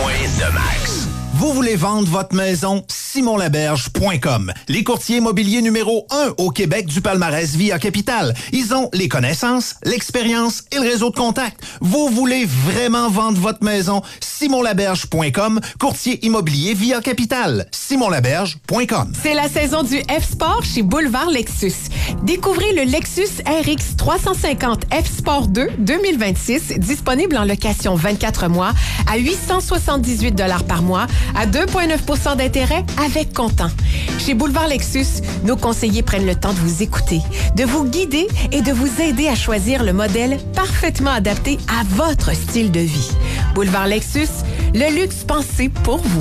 point de max. Vous voulez vendre votre maison? SimonLaberge.com. Les courtiers immobiliers numéro 1 au Québec du palmarès Via Capital. Ils ont les connaissances, l'expérience et le réseau de contacts. Vous voulez vraiment vendre votre maison? SimonLaberge.com. Courtier immobilier Via Capital. SimonLaberge.com. C'est la saison du F-Sport chez Boulevard Lexus. Découvrez le Lexus RX 350 F-Sport 2 2026, disponible en location 24 mois à 878 $ par mois à 2,9 % d'intérêt avec comptant. Chez Boulevard Lexus, nos conseillers prennent le temps de vous écouter, de vous guider et de vous aider à choisir le modèle parfaitement adapté à votre style de vie. Boulevard Lexus, le luxe pensé pour vous.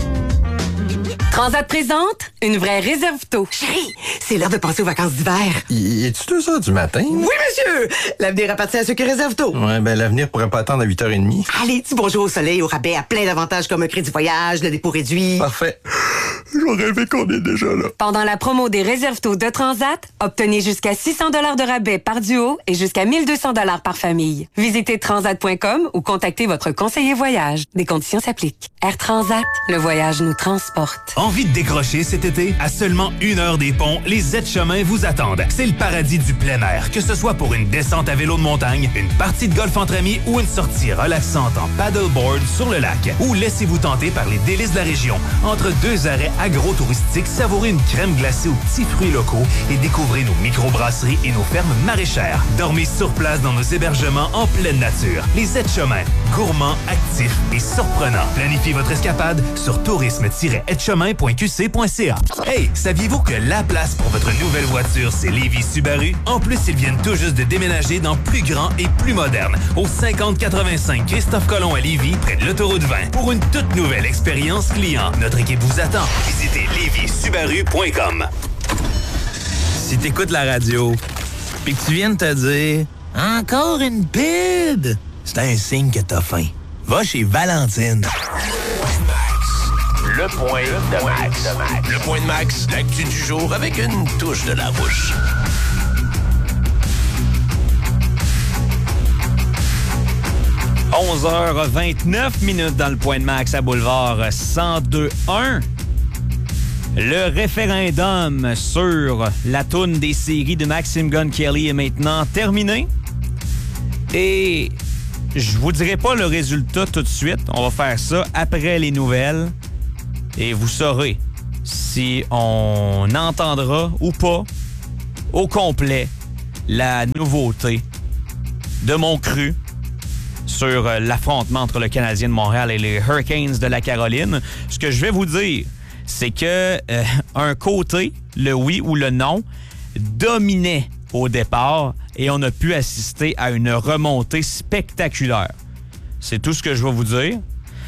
Transat présente une vraie réserve tôt. Chérie, c'est l'heure de passer aux vacances d'hiver. Es-tu 2 heures du matin? Oui, monsieur! L'avenir appartient à ceux qui réservent tôt. Ouais, ben l'avenir pourrait pas attendre à 8h30. Allez, dis bonjour au soleil, au rabais, à plein d'avantages comme un crédit voyage, le dépôt réduit. Parfait. J'aurais rêvé qu'on est déjà là. Pendant la promo des réserves tôt de Transat, obtenez jusqu'à 600 $ de rabais par duo et jusqu'à 1 200 $ par famille. Visitez transat.com ou contactez votre conseiller voyage. Des conditions s'appliquent. Air Transat, le voyage nous transporte. Envie de décrocher cet été? À seulement 1 heure des ponts, les Z-Chemins vous attendent. C'est le paradis du plein air, que ce soit pour une descente à vélo de montagne, une partie de golf entre amis ou une sortie relaxante en paddleboard sur le lac. Ou laissez-vous tenter par les délices de la région. Entre 2 arrêts agro-touristiques, savourez une crème glacée aux petits fruits locaux et découvrez nos microbrasseries et nos fermes maraîchères. Dormez sur place dans nos hébergements en pleine nature. Les Z-Chemins, gourmands, actifs et surprenants. Planifiez votre escapade sur tourisme-etchemin.qc.ca. Hey, saviez-vous que la place pour votre nouvelle voiture, c'est Lévis Subaru? En plus, ils viennent tout juste de déménager dans plus grand et plus moderne, au 5085 Christophe-Colomb à Lévis, près de l'autoroute 20, pour une toute nouvelle expérience client. Notre équipe vous attend. Visitez lévissubaru.com. Si t'écoutes la radio, puis que tu viens de te dire « Encore une pub! » C'est un signe que t'as faim. Va chez Valentine. Le point de max. Le point de max, l'actu du jour avec une touche de la bouche. – 11h29 dans le point de max à Boulevard 102.1. Le référendum sur la toune des séries de Maxime Gun Kelly est maintenant terminé. Et je vous dirai pas le résultat tout de suite. On va faire ça après les nouvelles. Et vous saurez si on entendra ou pas au complet la nouveauté de mon cru sur l'affrontement entre le Canadien de Montréal et les Hurricanes de la Caroline. Ce que je vais vous dire, c'est que un côté, le oui ou le non, dominait au départ et on a pu assister à une remontée spectaculaire. C'est tout ce que je vais vous dire.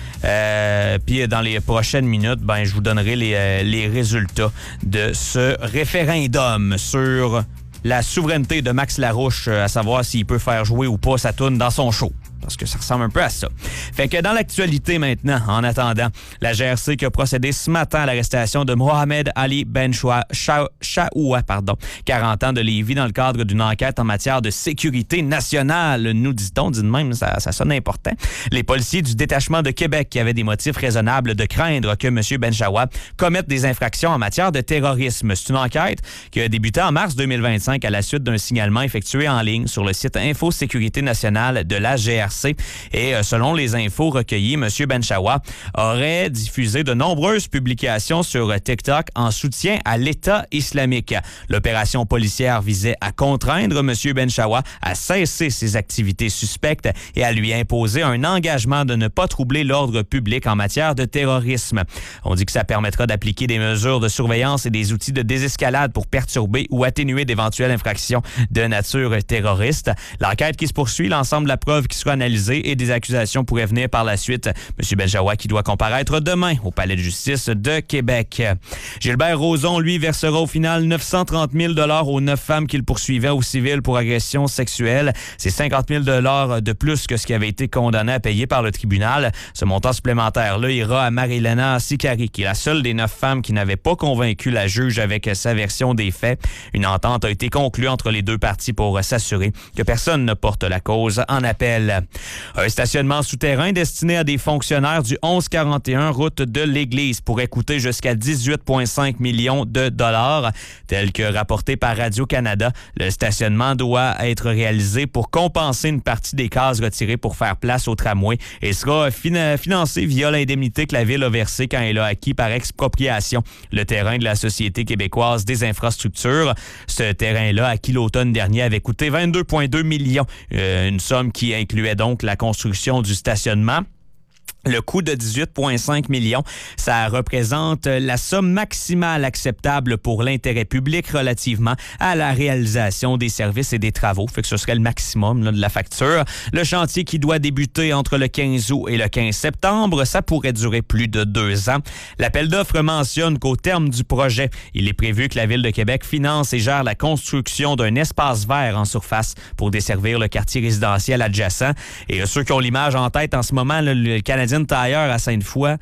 Puis dans les prochaines minutes, je vous donnerai les résultats de ce référendum sur la souveraineté de Max Larouche, à savoir s'il peut faire jouer ou pas sa toune dans son show. Parce que ça ressemble un peu à ça. Fait que dans l'actualité maintenant, en attendant, la GRC qui a procédé ce matin à l'arrestation de Mohamed Ali Ben Chaoua, 40 ans de Lévis, dans le cadre d'une enquête en matière de sécurité nationale. Nous dit-on, dit de même, ça sonne important. Les policiers du détachement de Québec qui avaient des motifs raisonnables de craindre que M. Ben Chaoua commette des infractions en matière de terrorisme. C'est une enquête qui a débuté en mars 2025 à la suite d'un signalement effectué en ligne sur le site Info Sécurité nationale de la GRC. Et selon les infos recueillies, M. Ben Chaoua aurait diffusé de nombreuses publications sur TikTok en soutien à l'État islamique. L'opération policière visait à contraindre M. Ben Chaoua à cesser ses activités suspectes et à lui imposer un engagement de ne pas troubler l'ordre public en matière de terrorisme. On dit que ça permettra d'appliquer des mesures de surveillance et des outils de désescalade pour perturber ou atténuer d'éventuelles infractions de nature terroriste. L'enquête qui se poursuit, l'ensemble de la preuve qui sera analysée et des accusations pourraient venir par la suite. M. Ben Chaoua qui doit comparaître demain au Palais de justice de Québec. Gilbert Rozon, lui, versera au final 930 000 $ aux 9 femmes qu'il poursuivait au civil pour agression sexuelle. C'est 50 000 $ de plus que ce qui avait été condamné à payer par le tribunal. Ce montant supplémentaire-là ira à Marilena Sicari, qui est la seule des 9 femmes qui n'avait pas convaincu la juge avec sa version des faits. Une entente a été conclue entre les deux parties pour s'assurer que personne ne porte la cause en appel. Un stationnement souterrain destiné à des fonctionnaires du 1141 route de l'Église pourrait coûter jusqu'à 18,5 millions de dollars. Tel que rapporté par Radio-Canada, le stationnement doit être réalisé pour compenser une partie des cases retirées pour faire place au tramway et sera financé via l'indemnité que la Ville a versée quand elle a acquis par expropriation le terrain de la Société québécoise des infrastructures. Ce terrain-là, acquis l'automne dernier, avait coûté 22,2 millions, une somme qui incluait donc la construction du stationnement. Le coût de 18,5 millions, ça représente la somme maximale acceptable pour l'intérêt public relativement à la réalisation des services et des travaux. Fait que ce serait le maximum là, de la facture. Le chantier qui doit débuter entre le 15 août et le 15 septembre, ça pourrait durer plus de 2 ans. L'appel d'offres mentionne qu'au terme du projet, il est prévu que la Ville de Québec finance et gère la construction d'un espace vert en surface pour desservir le quartier résidentiel adjacent. Et ceux qui ont l'image en tête en ce moment, là, le Canadien Tire à Sainte-Foy,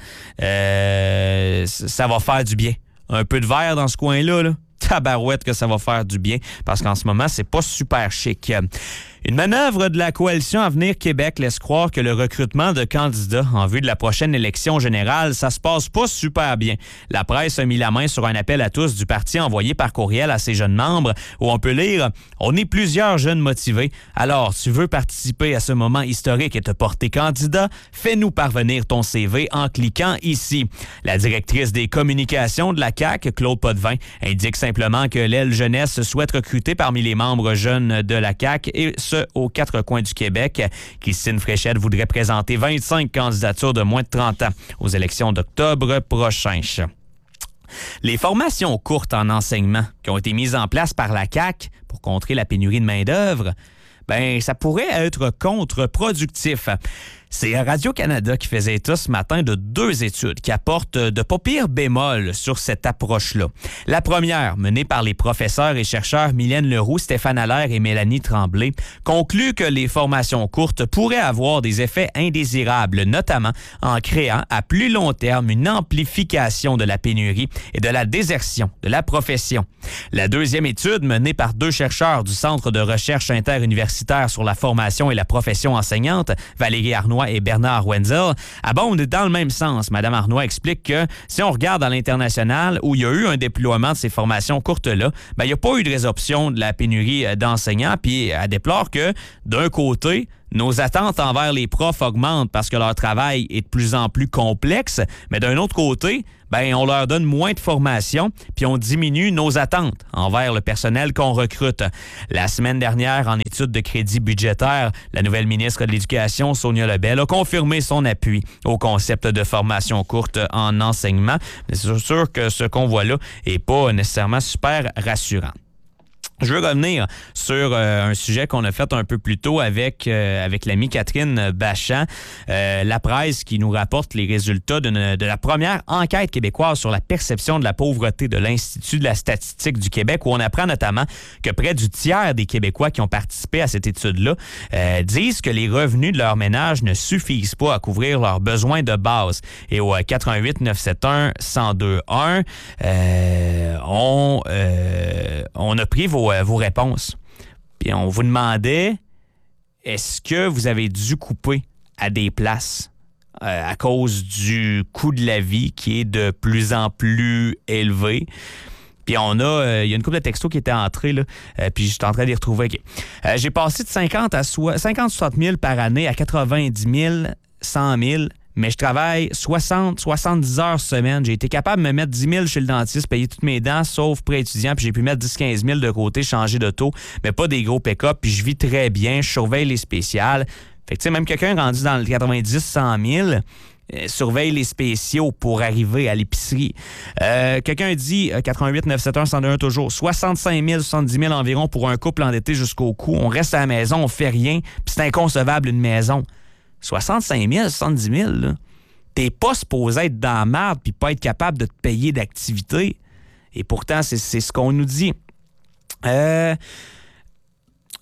ça va faire du bien. Un peu de verre dans ce coin-là, là. Tabarouette que ça va faire du bien, parce qu'en ce moment, c'est pas super chic. Une manœuvre de la Coalition Avenir Québec laisse croire que le recrutement de candidats en vue de la prochaine élection générale, ça se passe pas super bien. La presse a mis la main sur un appel à tous du parti envoyé par courriel à ses jeunes membres, où on peut lire « On est plusieurs jeunes motivés. Alors, tu veux participer à ce moment historique et te porter candidat? Fais-nous parvenir ton CV en cliquant ici. » La directrice des communications de la CAQ, Claude Potvin, indique simplement que l'aile jeunesse souhaite recruter parmi les membres jeunes de la CAQ et ce, aux 4 coins du Québec. Christine Fréchette voudrait présenter 25 candidatures de moins de 30 ans aux élections d'octobre prochain. Les formations courtes en enseignement qui ont été mises en place par la CAQ pour contrer la pénurie de main-d'œuvre, ça pourrait être contre-productif. C'est Radio-Canada qui faisait état ce matin de 2 études qui apportent de pas pires bémols sur cette approche-là. La première, menée par les professeurs et chercheurs Mylène Leroux, Stéphane Allaire et Mélanie Tremblay, conclut que les formations courtes pourraient avoir des effets indésirables, notamment en créant à plus long terme une amplification de la pénurie et de la désertion de la profession. La deuxième étude, menée par 2 chercheurs du Centre de recherche interuniversitaire sur la formation et la profession enseignante, Valérie Arnois et Bernard Wenzel, abondent dans le même sens. Madame Arnois explique que si on regarde à l'international où il y a eu un déploiement de ces formations courtes-là, il n'y a pas eu de résorption de la pénurie d'enseignants, puis elle déplore que, d'un côté, nos attentes envers les profs augmentent parce que leur travail est de plus en plus complexe, mais d'un autre côté, on leur donne moins de formation, puis on diminue nos attentes envers le personnel qu'on recrute. La semaine dernière, en étude de crédit budgétaire, la nouvelle ministre de l'Éducation, Sonia Lebel, a confirmé son appui au concept de formation courte en enseignement. Mais c'est sûr que ce qu'on voit là n'est pas nécessairement super rassurant. Je veux revenir sur un sujet qu'on a fait un peu plus tôt avec l'amie Catherine Bachand. La presse qui nous rapporte les résultats de la première enquête québécoise sur la perception de la pauvreté de l'Institut de la statistique du Québec, où on apprend notamment que près du tiers des Québécois qui ont participé à cette étude-là disent que les revenus de leur ménage ne suffisent pas à couvrir leurs besoins de base. Et au 88 971 1021, on a pris vos réponses. Puis on vous demandait, est-ce que vous avez dû couper à des places à cause du coût de la vie qui est de plus en plus élevé? Puis il y a une couple de textos qui étaient entrés, là, puis je suis en train de les retrouver. Okay. J'ai passé de 50-60 000 par année à 90 000, 100 000, mais je travaille 70 heures semaine. J'ai été capable de me mettre 10 000 chez le dentiste, payer toutes mes dents, sauf prêt étudiant, puis j'ai pu mettre 10-15 000 de côté, changer d'auto, mais pas des gros pick-up, puis je vis très bien, je surveille les spéciales. Fait que tu sais, même quelqu'un rendu dans le 90-100 000... surveille les spéciaux pour arriver à l'épicerie. Quelqu'un dit, 88 971 101 toujours, 65 000, 70 000 environ pour un couple endetté jusqu'au cou. On reste à la maison, on fait rien, puis c'est inconcevable une maison. 65 000, 70 000, là. T'es pas supposé être dans la merde puis pas être capable de te payer d'activité. Et pourtant, c'est ce qu'on nous dit.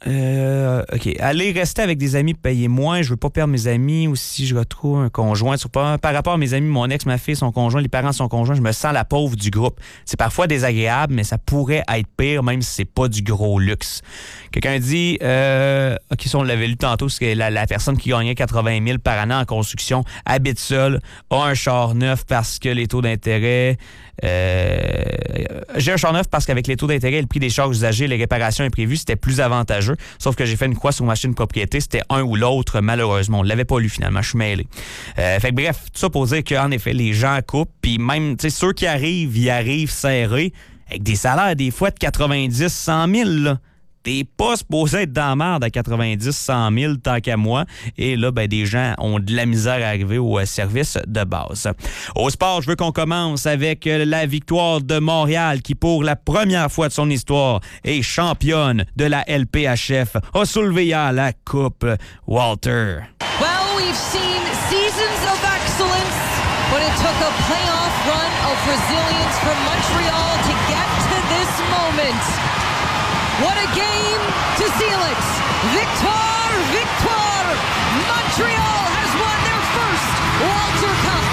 OK. Aller rester avec des amis, payer moins. Je veux pas perdre mes amis. Ou si je retrouve un conjoint. Par rapport à mes amis, mon ex, ma fille, son conjoint, les parents de son conjoint, je me sens la pauvre du groupe. C'est parfois désagréable, mais ça pourrait être pire, même si c'est pas du gros luxe. Quelqu'un dit, OK, si on l'avait lu tantôt, c'est que la personne qui gagnait 80 000 par année en construction habite seule, a un char neuf parce que les taux d'intérêt... j'ai un char neuf parce qu'avec les taux d'intérêt et le prix des chars usagés, les réparations imprévues, c'était plus avantageux. Sauf que j'ai fait une croix sur ma chaîne de propriété. C'était un ou l'autre, malheureusement. On l'avait pas lu, finalement. Je suis mêlé. Fait que bref, tout ça pour dire qu'en effet, les gens coupent. Puis même, tu sais, ceux qui arrivent, ils arrivent serrés avec des salaires, des fois, de 90, 100 000, là. T'es pas supposé être dans la merde à 90, 100 000 tant qu'à moi. Et là, ben, des gens ont de la misère à arriver au service de base. Au sport, je veux qu'on commence avec la victoire de Montréal qui, pour la première fois de son histoire, est championne de la LPHF. A soulevé hier la Coupe Walter. Well, we've seen seasons of excellence, but it took a playoff run of resilience from Montreal to get to this moment. What a game to seal it! Victoire! Victoire! Montreal has won their first Walter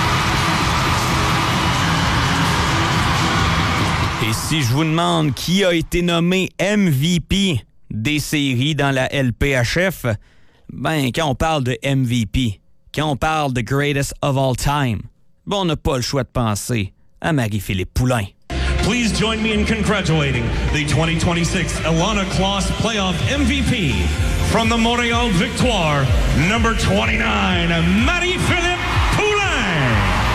Cup! Et si je vous demande qui a été nommé MVP des séries dans la LPHF, ben, quand on parle de MVP, quand on parle de Greatest of All Time, ben, on n'a pas le choix de penser à Marie-Philippe Poulin. Please join me in congratulating the 2026 Ilana Kloss Playoff MVP from the Montreal Victoire, number 29, Marie-Philippe Poulin.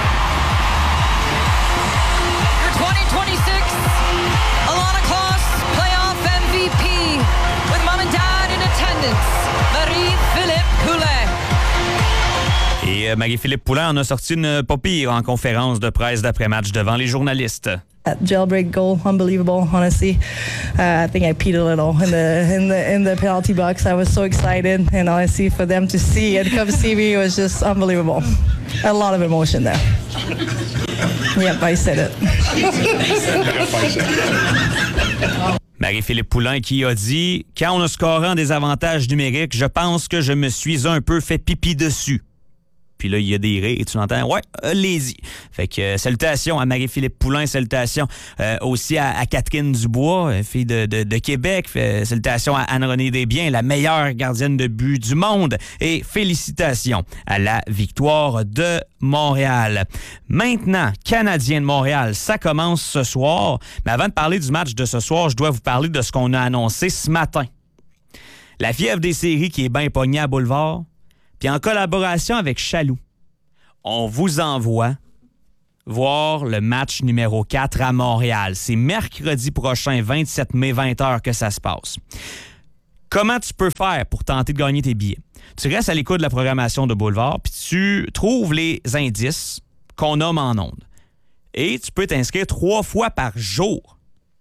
Your 2026 Ilana Kloss Playoff MVP with mom and dad in attendance, Marie-Philippe Poulin. Et Marie-Philippe Poulin en a sorti une pas pire en conférence de presse d'après-match devant les journalistes. That jailbreak goal, unbelievable. Honestly, I think I peed a little in the penalty box. I was so excited, and honestly, for them to see and come see me was just unbelievable. A lot of emotion there. Yep, I said it. Marie-Philippe Poulin qui a dit « Quand on a scoré en désavantage numérique, je pense que je me suis un peu fait pipi dessus. » Puis là, il y a des rires et tu l'entends. Ouais, allez-y. Fait que salutations à Marie-Philippe Poulin, salutations aussi à Catherine Dubois, fille de Québec. Salutations à Anne-Renée Desbiens, la meilleure gardienne de but du monde. Et félicitations à la victoire de Montréal. Maintenant, Canadien de Montréal, ça commence ce soir. Mais avant de parler du match de ce soir, je dois vous parler de ce qu'on a annoncé ce matin. La fièvre des séries qui est bien pognée à Boulevard. Puis en collaboration avec Chaloux, on vous envoie voir le match numéro 4 à Montréal. C'est mercredi prochain, 27 mai, 20h que ça se passe. Comment tu peux faire pour tenter de gagner tes billets? Tu restes à l'écoute de la programmation de Boulevard, puis tu trouves les indices qu'on nomme en ondes. Et tu peux t'inscrire 3 fois par jour.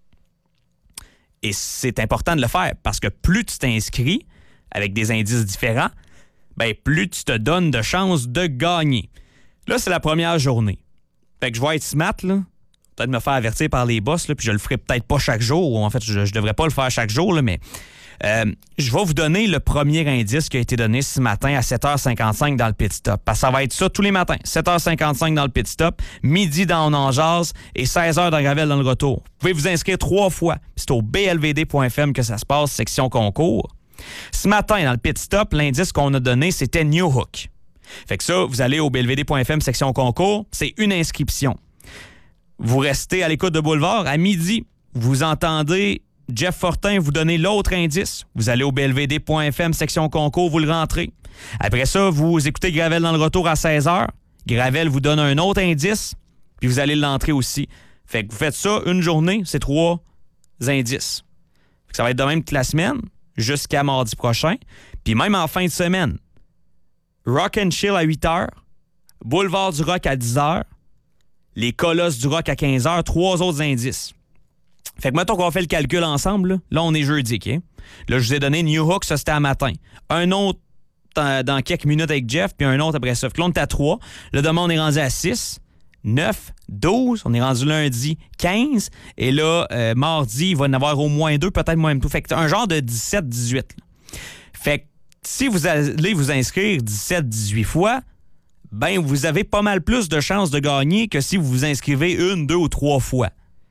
Et c'est important de le faire, parce que plus tu t'inscris avec des indices différents, ben plus tu te donnes de chances de gagner. Là, c'est la première journée. Fait que je vais être smart, là. Peut-être me faire avertir par les boss, là, puis je le ferai peut-être pas chaque jour. En fait, je devrais pas le faire chaque jour, là, mais je vais vous donner le premier indice qui a été donné ce matin à 7h55 dans le pit stop. Parce que ça va être ça tous les matins. 7h55 dans le pit stop, midi dans On en jase et 16h dans Gravel dans le retour. Vous pouvez vous inscrire 3 fois. C'est au blvd.fm que ça se passe, section concours. Ce matin, dans le pit stop, l'indice qu'on a donné, c'était New Hook. Fait que ça, vous allez au blvd.fm, section concours, c'est une inscription. Vous restez à l'écoute de Boulevard. À midi, vous entendez Jeff Fortin vous donner l'autre indice. Vous allez au blvd.fm, section concours, vous le rentrez. Après ça, vous écoutez Gravel dans le retour à 16h. Gravel vous donne un autre indice, puis vous allez l'entrer aussi. Fait que vous faites ça une journée, c'est 3 indices. Fait que ça va être de même toute la semaine, jusqu'à mardi prochain. Puis même en fin de semaine, Rock and Chill à 8h, Boulevard du Rock à 10h, les Colosses du Rock à 15h, 3 autres indices. Fait que mettons qu'on fait le calcul ensemble, là on est jeudi, OK? Là, je vous ai donné New Hook, ça c'était à matin. Un autre dans quelques minutes avec Jeff, puis un autre après ça. Fait que là, on est à 3. Là, demain, on est rendu à 6, 9, 12. On est rendu lundi 15. Et là, mardi, il va y en avoir au moins 2, peut-être moins tout. Fait que un genre de 17, 18. Là. Fait que si vous allez vous inscrire 17-18 fois, ben vous avez pas mal plus de chances de gagner que si vous vous inscrivez 1, 2 ou 3 fois.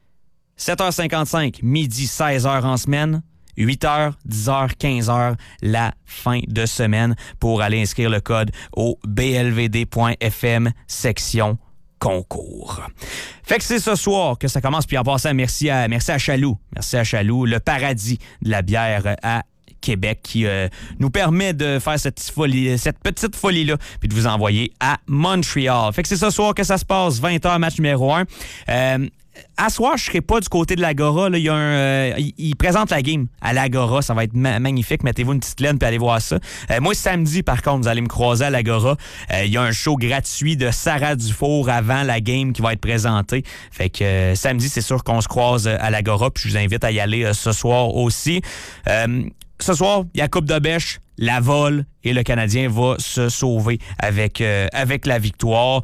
7h55, midi, 16h en semaine, 8h, 10h, 15h, la fin de semaine pour aller inscrire le code au blvd.fm section concours. Fait que c'est ce soir que ça commence, puis en passant, merci à Chaloux. Merci à Chaloux, le paradis de la bière à Québec qui nous permet de faire cette petite folie-là puis de vous envoyer à Montréal. Fait que c'est ce soir que ça se passe, 20h, match numéro 1. À soir, je serai pas du côté de l'Agora. Là, il y a il présente la game à l'Agora. Ça va être magnifique. Mettez-vous une petite laine puis allez voir ça. Moi, samedi, par contre, vous allez me croiser à l'Agora. Il y a un show gratuit de Sarah Dufour avant la game qui va être présentée. Fait que samedi, c'est sûr qu'on se croise à l'Agora. Puis je vous invite à y aller ce soir aussi. Ce soir, il y a Coupe de Bêche, la Vol et le Canadien va se sauver avec la victoire.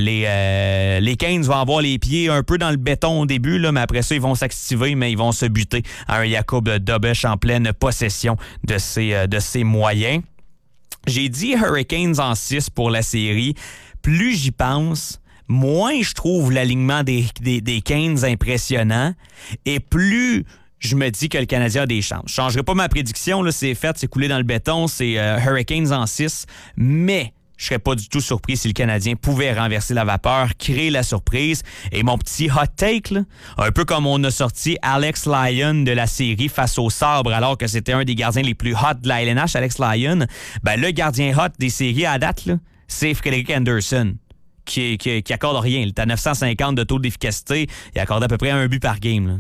Les Canes vont avoir les pieds un peu dans le béton au début, là, mais après ça, ils vont s'activer, mais ils vont se buter à un Jakub Dobeš en pleine possession de ses moyens. J'ai dit Hurricanes en 6 pour la série. Plus j'y pense, moins je trouve l'alignement des Canes impressionnant et plus je me dis que le Canadien a des chances. Je ne changerai pas ma prédiction, là, c'est fait, c'est coulé dans le béton, c'est Hurricanes en 6, mais je serais pas du tout surpris si le Canadien pouvait renverser la vapeur, créer la surprise. Et mon petit hot take, là, un peu comme on a sorti Alex Lyon de la série face au Sabre, alors que c'était un des gardiens les plus hot de la LNH, Alex Lyon, ben le gardien hot des séries à date, là, c'est Frederik Andersen. Qui accorde rien. Il est à 950 de taux d'efficacité. Il accorde à peu près 1 but par game.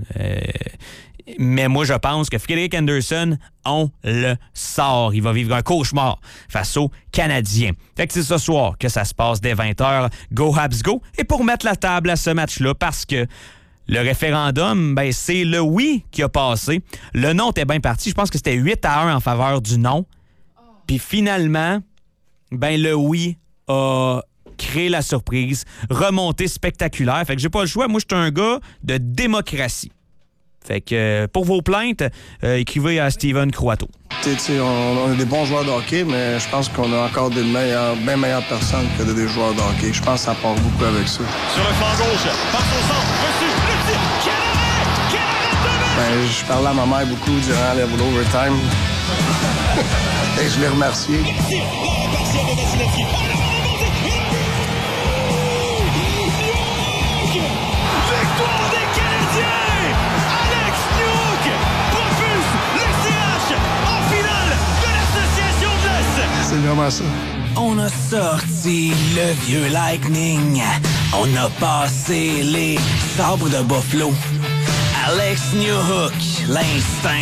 Mais moi, je pense que Frederik Andersen, on le sort. Il va vivre un cauchemar face aux Canadiens. Fait que c'est ce soir que ça se passe dès 20h. Go Habs Go! Et pour mettre la table à ce match-là, parce que le référendum, ben c'est le oui qui a passé. Le non était bien parti. Je pense que c'était 8-1 en faveur du non. Puis finalement, ben le oui a créé la surprise, remontée spectaculaire. Fait que j'ai pas le choix. Moi, je suis un gars de démocratie. Fait que pour vos plaintes, écrivez à Steven Croato. On a des bons joueurs de hockey, mais je pense qu'on a encore bien meilleures personnes que des joueurs de hockey. Je pense que ça part beaucoup avec ça. Sur le flanc gauche, passe au centre, reçu, le tir, quel arrêt je parlais à ma mère beaucoup durant le overtime. Et je l'ai remercié. Victoire des Canadiens! Alex Newhook propulse le CH en finale de l'Association de l'Est! C'est vraiment ça. On a sorti le vieux Lightning. On a passé les sabres de Buffalo. Alex Newhook, l'instinct